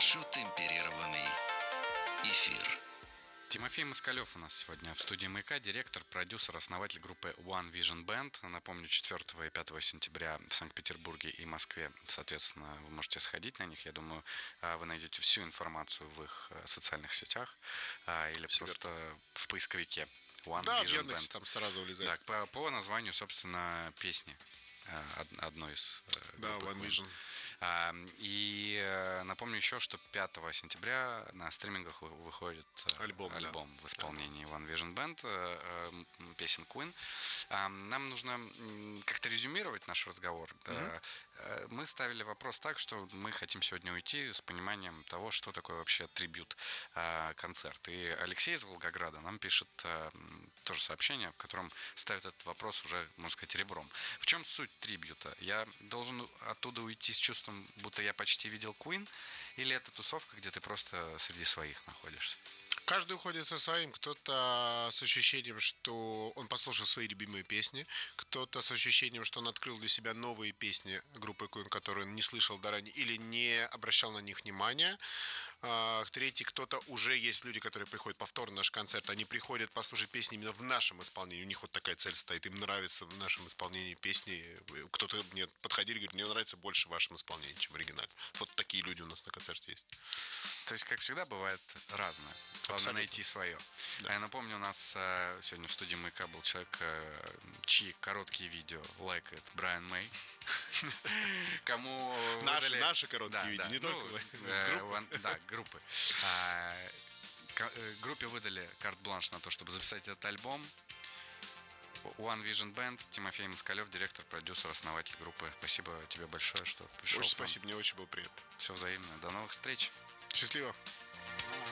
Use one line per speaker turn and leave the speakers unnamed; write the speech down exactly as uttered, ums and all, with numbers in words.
хорошо темперированный эфир.
Тимофей Москалев у нас сегодня в студии «Маяка», директор, продюсер, основатель группы One Vision Band. Напомню, четвёртого и пятого сентября в Санкт-Петербурге и Москве, соответственно, вы можете сходить на них. Я думаю, вы найдете всю информацию в их социальных сетях или Все просто верно. В поисковике One
да,
Vision
Band.
Band.
Там сразу вылезает.
Так, по, по названию, собственно, песни одной из
да, One Vision.
И напомню еще, что пятого сентября на стримингах выходит
альбом,
альбом
да.
в исполнении One Vision Band, песен Queen. Нам нужно как-то резюмировать наш разговор. Mm-hmm. Мы ставили вопрос так, что мы хотим сегодня уйти с пониманием того, что такое вообще трибют-концерт. И Алексей из Волгограда нам пишет тоже сообщение, в котором ставит этот вопрос уже, можно сказать, ребром. В чем суть трибюта? Я должен оттуда уйти с чувством, будто я почти видел Queen, или это тусовка, где ты просто среди своих находишься?
Каждый уходит со своим. Кто-то с ощущением, что он послушал свои любимые песни, кто-то с ощущением, что он открыл для себя новые песни группы Queen, которые он не слышал до ранее или не обращал на них внимания. Третий, кто-то уже есть люди, которые приходят повторно на наш концерт, они приходят послушать песни именно в нашем исполнении, у них вот такая цель стоит, им нравится в нашем исполнении песни, кто-то мне подходил и говорит, мне нравится больше в вашем исполнении, чем в оригинале. Вот такие люди у нас на концерте есть.
То есть, как всегда, бывает разное. Главное найти свое. Да. Я напомню, у нас сегодня в студии «Маяка» был человек, чьи короткие видео лайкает Брайан Мэй. Кому
наши,
выдали...
наши короткие
да,
видео,
да,
не
ну,
только
э, группы. Да, группы. А, к- группе выдали карт-бланш на то, чтобы записать этот альбом. One Vision Band, Тимофей Москалев, директор, продюсер, основатель группы. Спасибо тебе большое, что пришел.
Очень спасибо, мне очень было приятно.
Все взаимно. До новых встреч.
Счастливо.